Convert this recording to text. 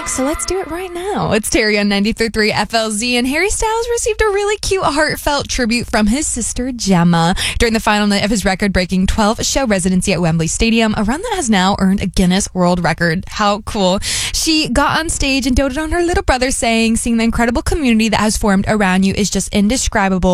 So let's do it right now. It's Terry on 93.3 FLZ, and Harry Styles received a really cute, heartfelt tribute from his sister Gemma during the final night of his record-breaking 12-show residency at Wembley Stadium, a run that has now earned a Guinness World Record. How cool. She got on stage and doted on her little brother, saying, "Seeing the incredible community that has formed around you is just indescribable.